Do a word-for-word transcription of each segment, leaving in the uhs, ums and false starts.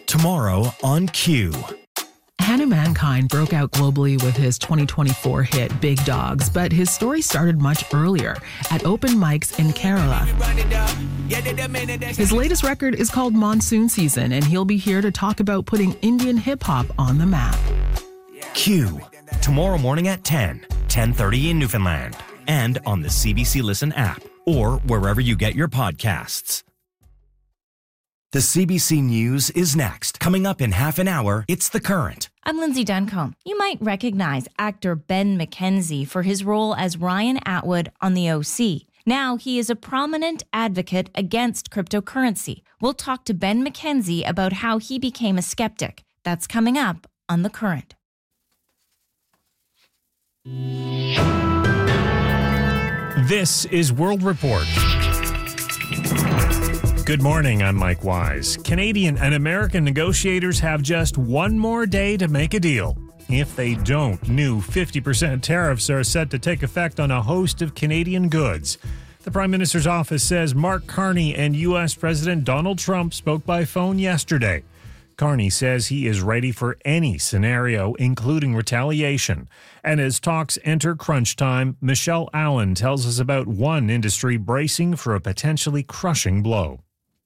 Tomorrow on Q. Hannah Mankind broke out globally with his twenty twenty-four hit Big Dogs, but his story started much earlier at open mics in Kerala. His latest record is called Monsoon Season, and he'll be here to talk about putting Indian hip-hop on the map. Q. Tomorrow morning at ten, ten thirty in Newfoundland, and on the C B C Listen app, or wherever you get your podcasts. The C B C News is next. Coming up in half an hour, it's The Current. I'm Lindsay Duncombe. You might recognize actor Ben McKenzie for his role as Ryan Atwood on The O C. Now he is a prominent advocate against cryptocurrency. We'll talk to Ben McKenzie about how he became a skeptic. That's coming up on The Current. This is World Report. Good morning, I'm Mike Wise. Canadian and American negotiators have just one more day to make a deal. If they don't, new fifty percent tariffs are set to take effect on a host of Canadian goods. The Prime Minister's office says Mark Carney and U S President Donald Trump spoke by phone yesterday. Carney says he is ready for any scenario, including retaliation. And as talks enter crunch time, Michelle Allen tells us about one industry bracing for a potentially crushing blow.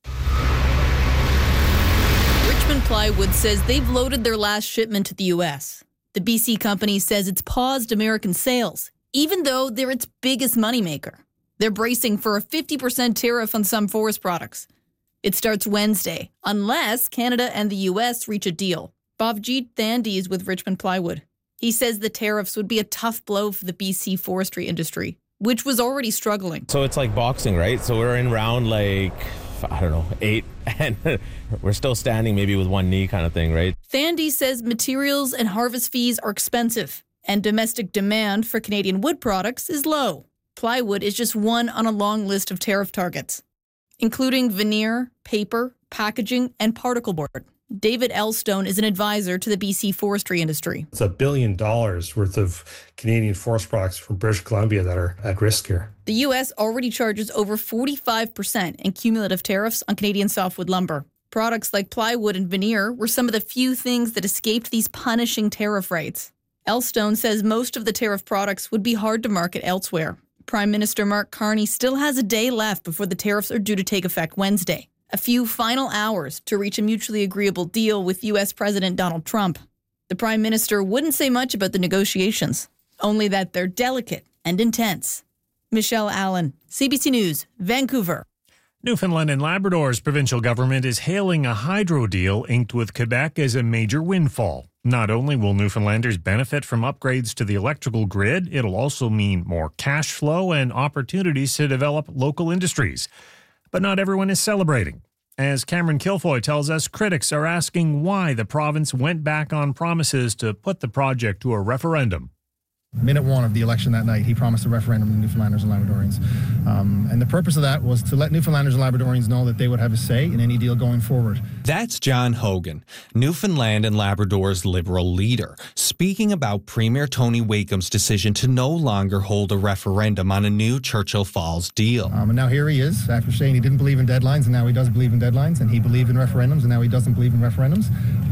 Richmond Plywood says they've loaded their last shipment to the U S. The B C company says it's paused American sales, even though they're its biggest moneymaker. They're bracing for a fifty percent tariff on some forest products. It starts Wednesday, unless Canada and the U S reach a deal. Bhavjit Thandhi is with Richmond Plywood. He says the tariffs would be a tough blow for the B C forestry industry, which was already struggling. So it's like boxing, right? So we're in round like, I don't know, eight, and we're still standing maybe with one knee kind of thing, right? Thandhi says materials and harvest fees are expensive, and domestic demand for Canadian wood products is low. Plywood is just one on a long list of tariff targets, including veneer, paper, packaging, and particle board. David Elstone is an advisor to the B C forestry industry. It's a billion dollars worth of Canadian forest products from British Columbia that are at risk here. The U S already charges over forty-five percent in cumulative tariffs on Canadian softwood lumber. Products like plywood and veneer were some of the few things that escaped these punishing tariff rates. Elstone says most of the tariff products would be hard to market elsewhere. Prime Minister Mark Carney still has a day left before the tariffs are due to take effect Wednesday. A few final hours to reach a mutually agreeable deal with U S President Donald Trump. The Prime Minister wouldn't say much about the negotiations, only that they're delicate and intense. Michelle Allen, C B C News, Vancouver. Newfoundland and Labrador's provincial government is hailing a hydro deal inked with Quebec as a major windfall. Not only will Newfoundlanders benefit from upgrades to the electrical grid, it'll also mean more cash flow and opportunities to develop local industries. But not everyone is celebrating. As Cameron Kilfoy tells us, critics are asking why the province went back on promises to put the project to a referendum. Minute one of the election that night, he promised a referendum to Newfoundlanders and Labradorians. Um, and the purpose of that was to let Newfoundlanders and Labradorians know that they would have a say in any deal going forward. That's John Hogan, Newfoundland and Labrador's Liberal leader, speaking about Premier Tony Wakeham's decision to no longer hold a referendum on a new Churchill Falls deal. Um, and now here he is, after saying he didn't believe in deadlines, and now he does believe in deadlines, and he believed in referendums, and now he doesn't believe in referendums.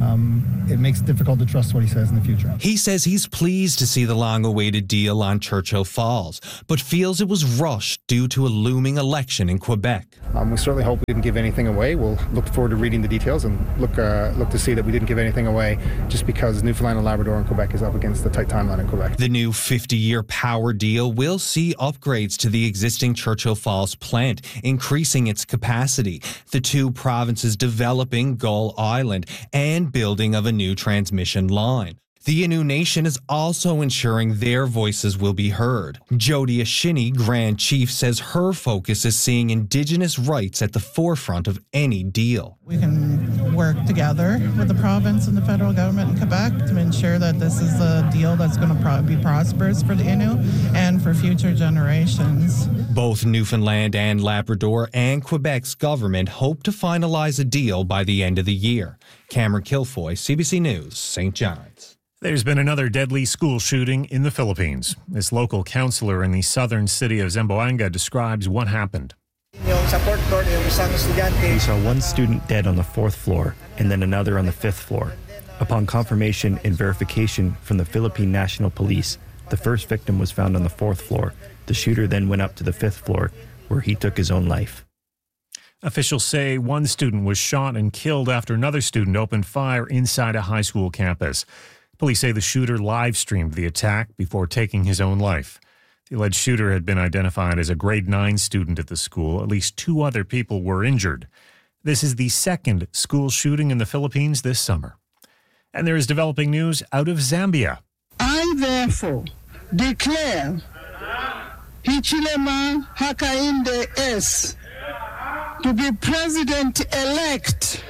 Um, it makes it difficult to trust what he says in the future. He says he's pleased to see the long-awaited deal on Churchill Falls, but feels it was rushed due to a looming election in Quebec. Um, we certainly hope we didn't give anything away. We'll look forward to reading the details and look uh, look to see that we didn't give anything away just because Newfoundland and Labrador and Quebec is up against the tight timeline in Quebec. The new fifty-year power deal will see upgrades to the existing Churchill Falls plant, increasing its capacity, the two provinces developing Gull Island, and building of a new transmission line. The Innu Nation is also ensuring their voices will be heard. Jody Ashini, Grand Chief, says her focus is seeing Indigenous rights at the forefront of any deal. We can work together with the province and the federal government in Quebec to ensure that this is a deal that's going to pro- be prosperous for the Innu and for future generations. Both Newfoundland and Labrador and Quebec's government hope to finalize a deal by the end of the year. Cameron Kilfoy, C B C News, Saint John's. There's been another deadly school shooting in the Philippines. This local counselor in the southern city of Zamboanga describes what happened. We saw one student dead on the fourth floor and then another on the fifth floor. Upon confirmation and verification from the Philippine National Police, the first victim was found on the fourth floor. The shooter then went up to the fifth floor, where he took his own life. Officials say one student was shot and killed after another student opened fire inside a high school campus. Police say the shooter live-streamed the attack before taking his own life. The alleged shooter had been identified as a grade nine student at the school. At least two other people were injured. This is the second school shooting in the Philippines this summer. And there is developing news out of Zambia. I therefore declare Hichilema Hakainde S to be president-elect.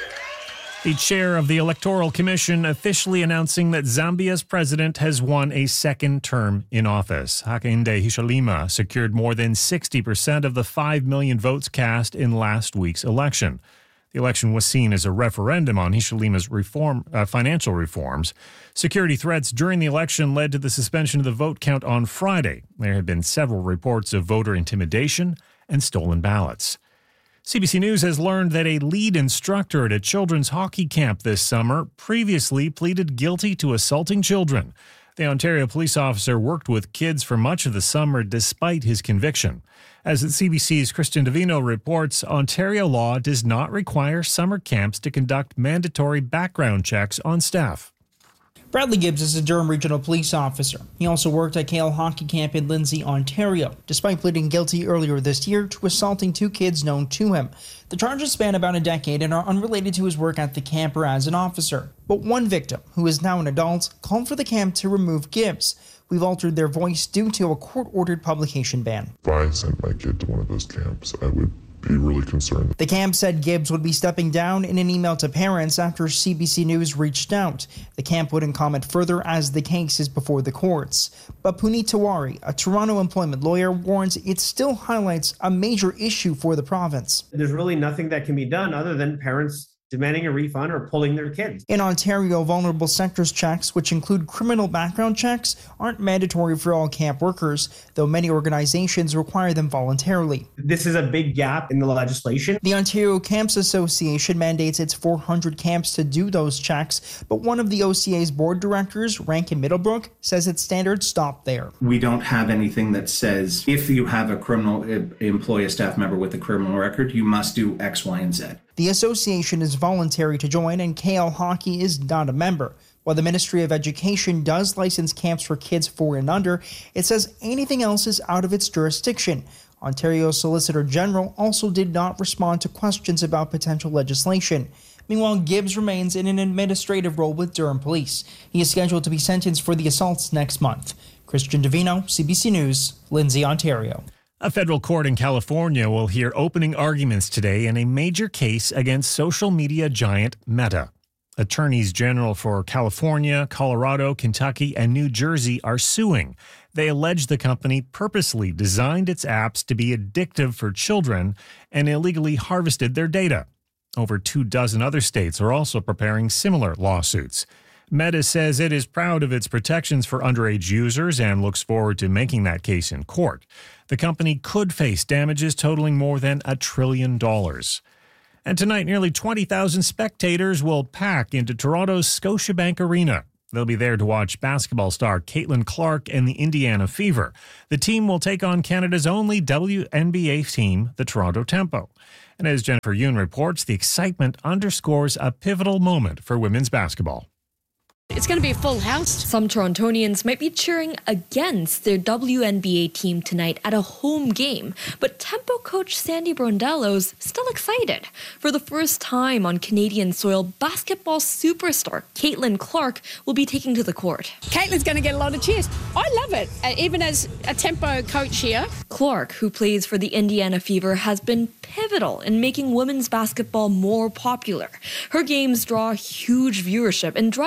The chair of the Electoral Commission officially announcing that Zambia's president has won a second term in office. Hakainde Hichilema secured more than sixty percent of the five million votes cast in last week's election. The election was seen as a referendum on Hichilema's reform, uh, financial reforms. Security threats during the election led to the suspension of the vote count on Friday. There have been several reports of voter intimidation and stolen ballots. C B C News has learned that a lead instructor at a children's hockey camp this summer previously pleaded guilty to assaulting children. The Ontario police officer worked with kids for much of the summer despite his conviction. As C B C's Christian Davino reports, Ontario law does not require summer camps to conduct mandatory background checks on staff. Bradley Gibbs is a Durham Regional Police officer. He also worked at K L Hockey Camp in Lindsay, Ontario, despite pleading guilty earlier this year to assaulting two kids known to him. The charges span about a decade and are unrelated to his work at the camp or as an officer. But one victim, who is now an adult, called for the camp to remove Gibbs. We've altered their voice due to a court-ordered publication ban. If I sent my kid to one of those camps, I would be really concerned. The camp said Gibbs would be stepping down in an email to parents after C B C News reached out. The camp wouldn't comment further as the case is before the courts. But Puneet Tiwari, a Toronto employment lawyer, warns it still highlights a major issue for the province. There's really nothing that can be done other than parents demanding a refund or pulling their kids. In Ontario, vulnerable sectors checks, which include criminal background checks, aren't mandatory for all camp workers, though many organizations require them voluntarily. This is a big gap in the legislation. The Ontario Camps Association mandates its four hundred camps to do those checks, but one of the O C A's board directors, Rankin Middlebrook, says its standards stop there. We don't have anything that says if you have a criminal, employ a staff member with a criminal record, you must do X, Y, and Z. The association is voluntary to join, and K L Hockey is not a member. While the Ministry of Education does license camps for kids four and under, it says anything else is out of its jurisdiction. Ontario Solicitor General also did not respond to questions about potential legislation. Meanwhile, Gibbs remains in an administrative role with Durham Police. He is scheduled to be sentenced for the assaults next month. Christian Davino, C B C News, Lindsay, Ontario. A federal court in California will hear opening arguments today in a major case against social media giant Meta. Attorneys general for California, Colorado, Kentucky, and New Jersey are suing. They allege the company purposely designed its apps to be addictive for children and illegally harvested their data. Over two dozen other states are also preparing similar lawsuits. Meta says it is proud of its protections for underage users and looks forward to making that case in court. The company could face damages totaling more than a trillion dollars. And tonight, nearly twenty thousand spectators will pack into Toronto's Scotiabank Arena. They'll be there to watch basketball star Caitlin Clark and the Indiana Fever. The team will take on Canada's only W N B A team, the Toronto Tempo. And as Jennifer Yoon reports, the excitement underscores a pivotal moment for women's basketball. It's going to be a full house. Some Torontonians might be cheering against their W N B A team tonight at a home game, but Tempo coach Sandy Brondello's still excited. For the first time on Canadian soil, basketball superstar Caitlin Clark will be taking to the court. Caitlin's going to get a lot of cheers. I love it, uh, even as a Tempo coach here. Clark, who plays for the Indiana Fever, has been pivotal in making women's basketball more popular. Her games draw huge viewership and drive massive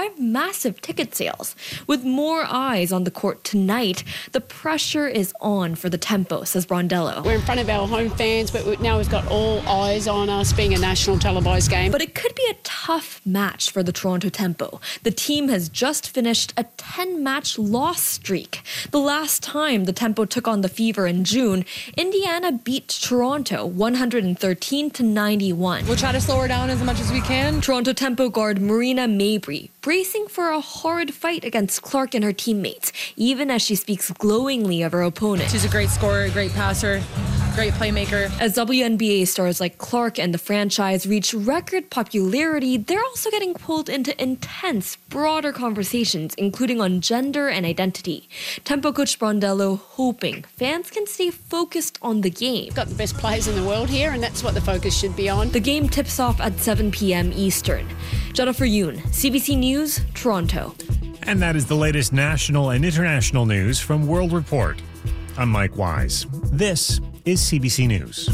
massive ticket sales. With more eyes on the court tonight, the pressure is on for the Tempo, says Brondello. We're in front of our home fans, but now we've got all eyes on us being a national televised game. But it could be a tough match for the Toronto Tempo. The team has just finished a ten-match loss streak. The last time the Tempo took on the Fever in June, Indiana beat Toronto one hundred thirteen to ninety-one. We'll try to slow her down as much as we can. Toronto Tempo guard Marina Mabry bracing for a horrid fight against Clark and her teammates, even as she speaks glowingly of her opponent. She's a great scorer, a great passer, great playmaker. As W N B A stars like Clark and the franchise reach record popularity, they're also getting pulled into intense, broader conversations, including on gender and identity. Tempo coach Brondello hoping fans can stay focused on the game. We've got the best players in the world here, and that's what the focus should be on. The game tips off at seven p.m. Eastern. Jennifer Yoon, C B C News, Toronto. And that is the latest national and international news from World Report. I'm Mike Wise. This is C B C News.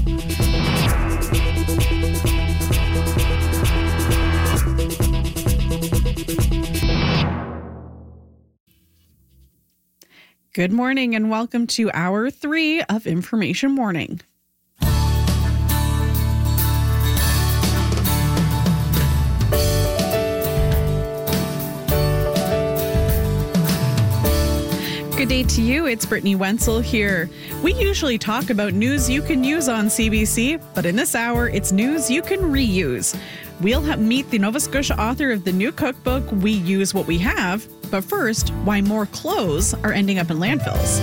Good morning and welcome to hour three of Information Morning. Good day to you. It's Brittany Wenzel here. We usually talk about news you can use on C B C, but in this hour, it's news you can reuse. We'll have, meet the Nova Scotia author of the new cookbook, We Use What We Have. But first, why more clothes are ending up in landfills.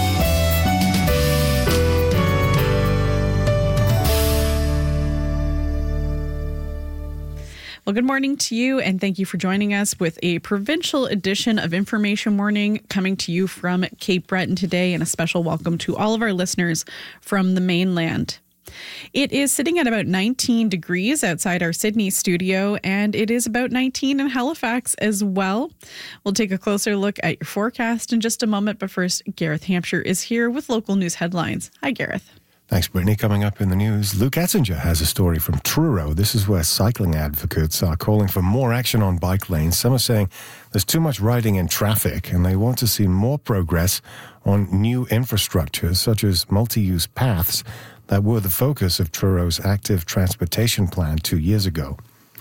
Well, good morning to you, and thank you for joining us with a provincial edition of Information Morning coming to you from Cape Breton today, and a special welcome to all of our listeners from the mainland. It is sitting at about nineteen degrees outside our Sydney studio, and it is about nineteen in Halifax as well. We'll take a closer look at your forecast in just a moment, but first, Gareth Hampshire is here with local news headlines. Hi, Gareth. Thanks, Brittany. Coming up in the news, Luke Ettinger has a story from Truro. This is where cycling advocates are calling for more action on bike lanes. Some are saying there's too much riding in traffic, and they want to see more progress on new infrastructure, such as multi-use paths that were the focus of Truro's active transportation plan two years ago.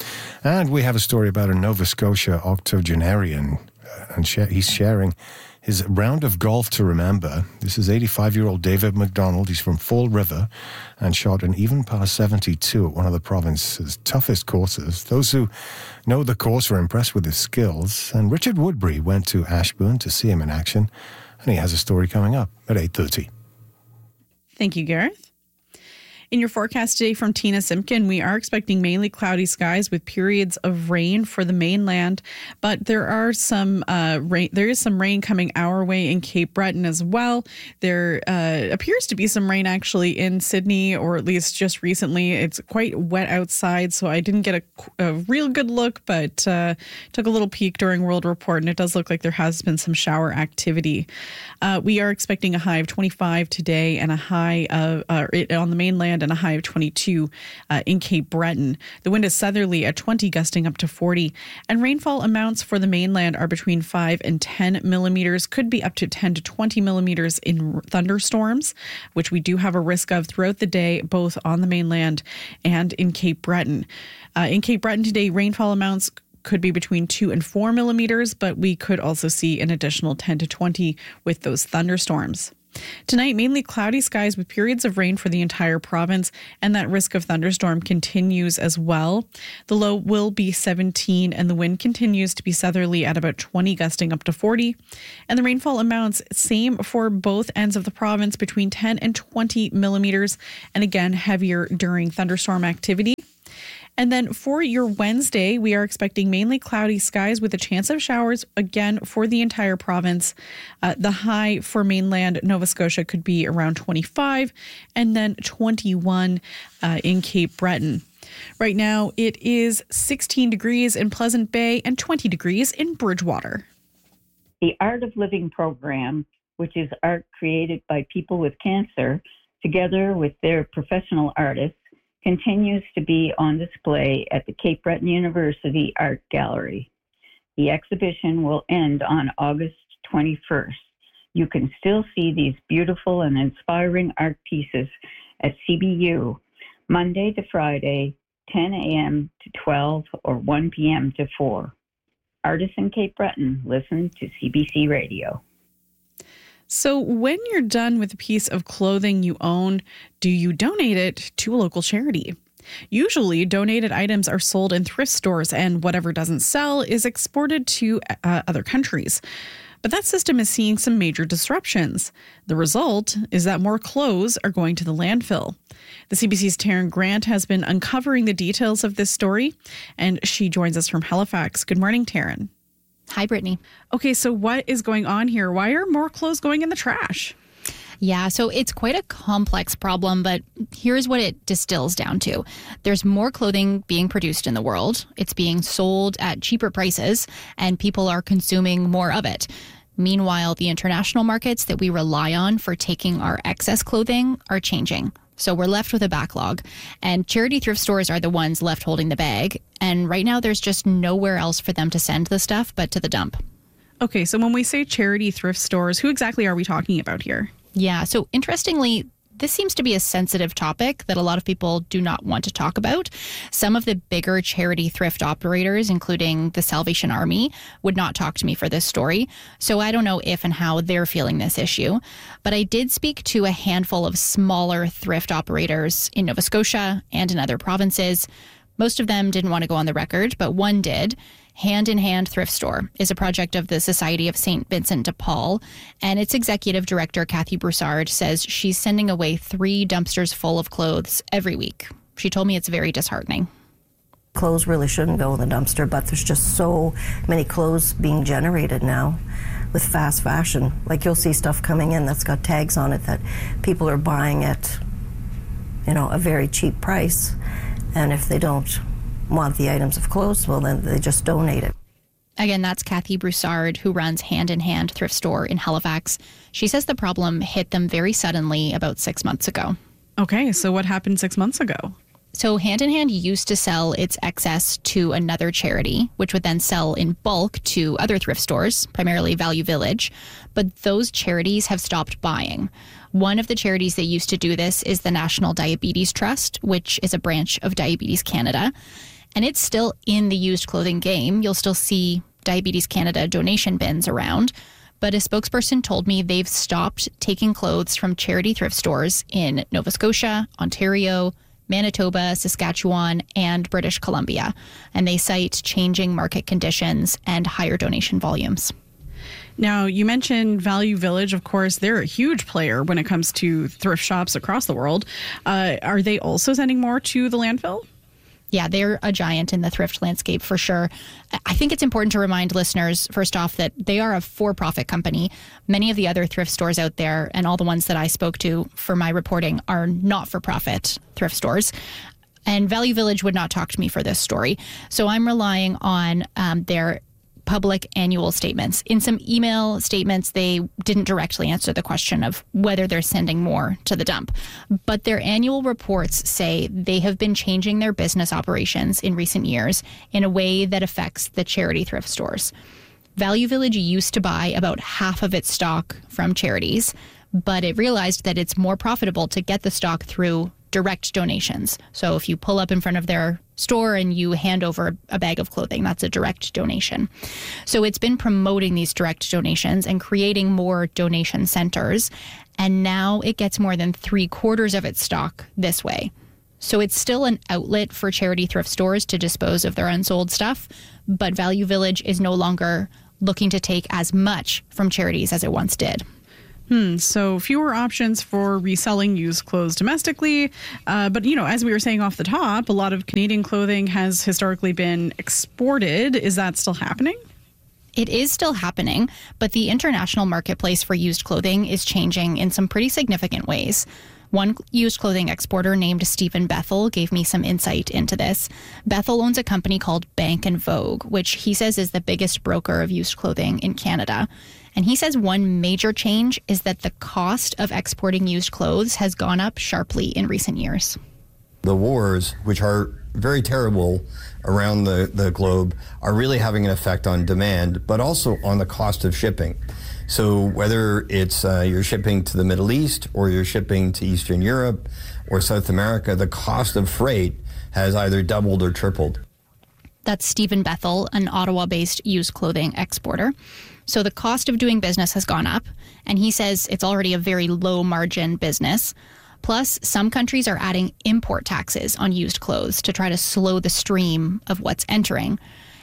And we have a story about a Nova Scotia octogenarian, and he's sharing his round of golf to remember. This is eighty-five-year-old David McDonald. He's from Fall River and shot an even par seventy-two at one of the province's toughest courses. Those who know the course were impressed with his skills. And Richard Woodbury went to Ashburn to see him in action. And he has a story coming up at eight thirty. Thank you, Gareth. In your forecast today from Tina Simpkin, we are expecting mainly cloudy skies with periods of rain for the mainland, but there are some uh, rain. There is some rain coming our way in Cape Breton as well. There uh, appears to be some rain actually in Sydney, or at least just recently. It's quite wet outside, so I didn't get a, a real good look, but uh, took a little peek during World Report, and it does look like there has been some shower activity. Uh, we are expecting a high of twenty-five today and a high of uh, on the mainland, and a high of twenty-two uh, in Cape Breton. The wind is southerly at twenty, gusting up to forty, and rainfall amounts for the mainland are between five and ten millimeters, could be up to ten to twenty millimeters in thunderstorms, which we do have a risk of throughout the day, both on the mainland and in Cape Breton. Uh, in Cape Breton today, rainfall amounts could be between two and four millimeters, but we could also see an additional ten to twenty with those thunderstorms. Tonight, mainly cloudy skies with periods of rain for the entire province, and that risk of thunderstorm continues as well. The low will be seventeen, and the wind continues to be southerly at about twenty, gusting up to forty. And the rainfall amounts, same for both ends of the province, between ten and twenty millimeters, and again, heavier during thunderstorm activity. And then for your Wednesday, we are expecting mainly cloudy skies with a chance of showers again for the entire province. Uh, the high for mainland Nova Scotia could be around twenty-five, and then twenty-one uh, in Cape Breton. Right now, it is sixteen degrees in Pleasant Bay and twenty degrees in Bridgewater. The Art of Living program, which is art created by people with cancer, together with their professional artists, continues to be on display at the Cape Breton University Art Gallery. The exhibition will end on August twenty-first. You can still see these beautiful and inspiring art pieces at C B U Monday to Friday, ten a.m. to twelve or one p.m. to four. Artists in Cape Breton, listen to C B C Radio. So when you're done with a piece of clothing you own, do you donate it to a local charity? Usually, donated items are sold in thrift stores, and whatever doesn't sell is exported to uh, other countries. But that system is seeing some major disruptions. The result is that more clothes are going to the landfill. The C B C's Taryn Grant has been uncovering the details of this story, and she joins us from Halifax. Good morning, Taryn. Hi, Brittany. Okay, so what is going on here? Why are more clothes going in the trash? Yeah, so it's quite a complex problem, but here's what it distills down to. There's more clothing being produced in the world. It's being sold at cheaper prices, and people are consuming more of it. Meanwhile, the international markets that we rely on for taking our excess clothing are changing. So we're left with a backlog, and charity thrift stores are the ones left holding the bag. And right now, there's just nowhere else for them to send the stuff but to the dump. Okay, so when we say charity thrift stores, who exactly are we talking about here? Yeah, so interestingly, this seems to be a sensitive topic that a lot of people do not want to talk about. Some of the bigger charity thrift operators, including the Salvation Army, would not talk to me for this story. So I don't know if and how they're feeling this issue. But I did speak to a handful of smaller thrift operators in Nova Scotia and in other provinces. Most of them didn't want to go on the record, but one did. Hand in Hand Thrift Store is a project of the Society of Saint Vincent de Paul, and its executive director, Kathy Broussard, says she's sending away three dumpsters full of clothes every week. She told me it's very disheartening. Clothes really shouldn't go in the dumpster, but there's just so many clothes being generated now with fast fashion. Like, you'll see stuff coming in that's got tags on it that people are buying at, you know, a very cheap price, and if they don't want the items of clothes, well, then they just donate it. Again, that's Kathy Broussard, who runs Hand in Hand Thrift Store in Halifax. She says the problem hit them very suddenly about six months ago. Okay, so what happened six months ago? So Hand in Hand used to sell its excess to another charity, which would then sell in bulk to other thrift stores, primarily Value Village. But those charities have stopped buying. One of the charities that used to do this is the National Diabetes Trust, which is a branch of Diabetes Canada. And it's still in the used clothing game. You'll still see Diabetes Canada donation bins around. But a spokesperson told me they've stopped taking clothes from charity thrift stores in Nova Scotia, Ontario, Manitoba, Saskatchewan, and British Columbia. And they cite changing market conditions and higher donation volumes. Now, you mentioned Value Village. Of course, they're a huge player when it comes to thrift shops across the world. Uh, are they also sending more to the landfill? Yeah, they're a giant in the thrift landscape for sure. I think it's important to remind listeners, first off, that they are a for-profit company. Many of the other thrift stores out there, and all the ones that I spoke to for my reporting, are not-for-profit thrift stores. And Value Village would not talk to me for this story. So I'm relying on um, their public annual statements. In some email statements, they didn't directly answer the question of whether they're sending more to the dump. But their annual reports say they have been changing their business operations in recent years in a way that affects the charity thrift stores. Value Village used to buy about half of its stock from charities, but it realized that it's more profitable to get the stock through direct donations. So if you pull up in front of their store and you hand over a bag of clothing, that's a direct donation. So it's been promoting these direct donations and creating more donation centers. And now it gets more than three quarters of its stock this way. So it's still an outlet for charity thrift stores to dispose of their unsold stuff, but Value Village is no longer looking to take as much from charities as it once did. Hmm. So fewer options for reselling used clothes domestically. Uh, but, you know, as we were saying off the top, a lot of Canadian clothing has historically been exported. Is that still happening? It is still happening, but the international marketplace for used clothing is changing in some pretty significant ways. One used clothing exporter named Stephen Bethel gave me some insight into this. Bethel owns a company called Bank and Vogue, which he says is the biggest broker of used clothing in Canada. And he says one major change is that the cost of exporting used clothes has gone up sharply in recent years. The wars, which are very terrible around the, the globe are really having an effect on demand, but also on the cost of shipping. So whether it's uh, you're shipping to the Middle East or you're shipping to Eastern Europe or South America, the cost of freight has either doubled or tripled. That's Stephen Bethel, an Ottawa-based used clothing exporter. So the cost of doing business has gone up, and he says it's already a very low-margin business. Plus, some countries are adding import taxes on used clothes to try to slow the stream of what's entering.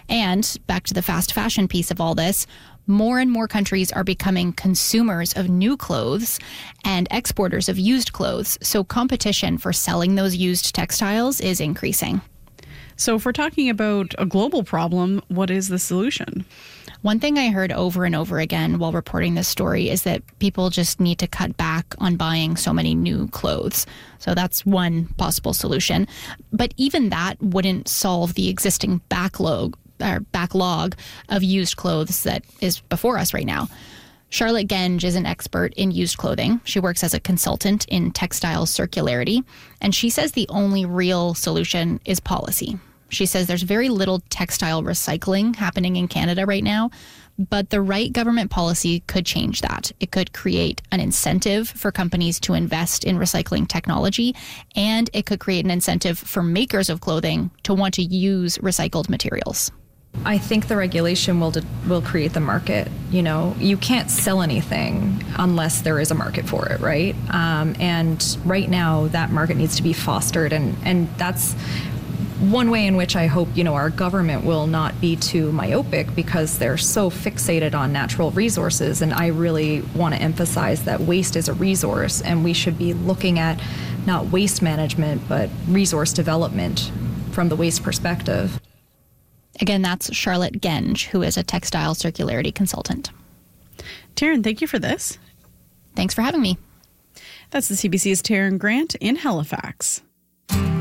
And back to the fast fashion piece of all this, more and more countries are becoming consumers of new clothes and exporters of used clothes. So competition for selling those used textiles is increasing. So if we're talking about a global problem, what is the solution? One thing I heard over and over again while reporting this story is that people just need to cut back on buying so many new clothes. So that's one possible solution. But even that wouldn't solve the existing backlog, or backlog of used clothes that is before us right now. Charlotte Genge is an expert in used clothing. She works as a consultant in textile circularity, and she says the only real solution is policy. She says there's very little textile recycling happening in Canada right now, but the right government policy could change that. It could create an incentive for companies to invest in recycling technology, and it could create an incentive for makers of clothing to want to use recycled materials. I think the regulation will will create the market. You know, you can't sell anything unless there is a market for it, right? Um, and right now, that market needs to be fostered, and and that's one way in which I hope, you know, our government will not be too myopic because they're so fixated on natural resources. And I really want to emphasize that waste is a resource, and we should be looking at not waste management, but resource development from the waste perspective. Again, that's Charlotte Genge, who is a textile circularity consultant. Taryn, thank you for this. Thanks for having me. That's the C B C's Taryn Grant in Halifax.